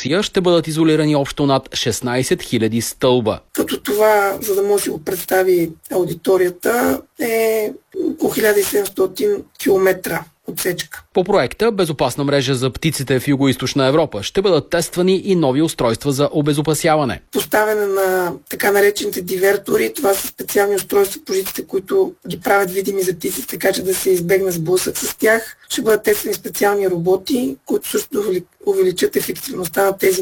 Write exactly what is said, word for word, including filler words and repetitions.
Турция ще бъдат изолирани общо над шестнайсет хиляди стълба. Като това, за да може да си го представи аудиторията, е около хиляда и седемстотин километра отсечка. По проекта Безопасна мрежа за птиците в Югоизточна Европа ще бъдат тествани и нови устройства за обезопасяване. Поставяне на така наречените дивертори, това са специални устройства по жиците, които ги правят видими за птиците, така че да се избегне сблъсък с тях. Ще бъдат тествани специални роботи, които също увеличат ефективността на тези